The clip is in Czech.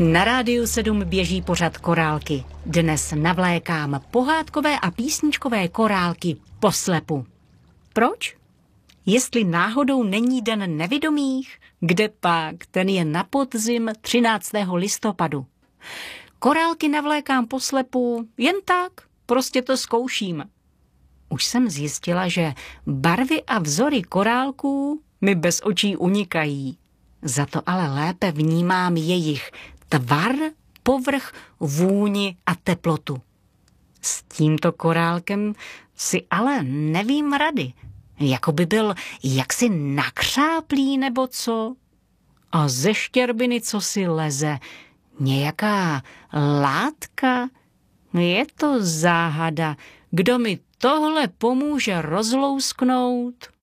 Na Rádiu 7 běží pořad Korálky. Dnes navlékám pohádkové a písničkové korálky poslepu. Proč? Jestli náhodou není Den nevidomých, kde pak, ten je na podzim 13. listopadu. Korálky navlékám poslepu jen tak, prostě to zkouším. Už jsem zjistila, že barvy a vzory korálků mi bez očí unikají. Za to ale lépe vnímám jejich tvar, povrch, vůni a teplotu. S tímto korálkem si ale nevím rady. Jako by byl jaksi nakřáplý nebo co. A ze štěrbiny co si leze. Nějaká látka. Je to záhada. Kdo mi tohle pomůže rozlousknout?